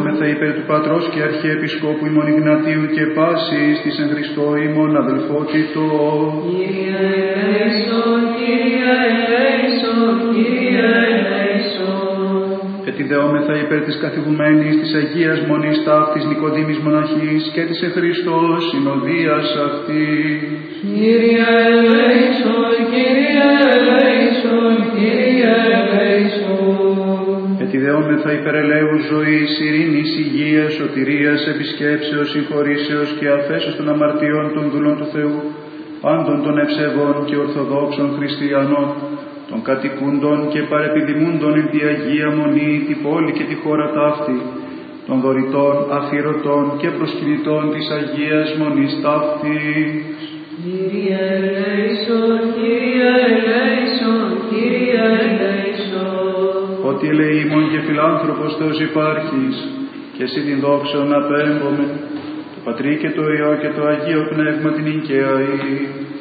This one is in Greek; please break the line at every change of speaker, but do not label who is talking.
δεόμεθα υπέρ του Πατρός και Αρχιεπισκόπου ημών Ιγνατίου και πάσης της εν Χριστώ ημών αδελφότητο.
Κύριε ελέησον, Κύριε ελέησον, Κύριε ελέησον.
Ετιδεόμεθα υπέρ της καθηγουμένης της Αγίας Μονής Ταύτης Νικοδήμης Μοναχής και της εν Χριστώ συνοδείας αυτής.
Κύριε ελέησον, Κύριε ελέησον, Κύριε ελέησον.
Ετιδεόμεθα υπέρ ελέους ζωής, ειρήνης, υγείας, σωτηρίας, επισκέψεως, συγχωρήσεως και αφέσεως των αμαρτιών των δούλων του Θεού, πάντων των ευσεβών και ορθοδόξων χριστιανών, των κατοικούντων και παρεπιδημούντων εν τη Αγία Μονή, τη πόλη και τη χώρα ταύτη, των δωρητών, αφιερωτών και προσκυνητών της Αγίας Μονής ταύτης.
Κύριε ελέησον, Κύριε ελέησον, Κύριε ελέησον.
Ότι ελεήμων και φιλάνθρωπος Θεός υπάρχεις, και εσύ την δόξα να απέμβομαι, το Πατρί και το Υιό και το Αγίο Πνεύμα την Ικαία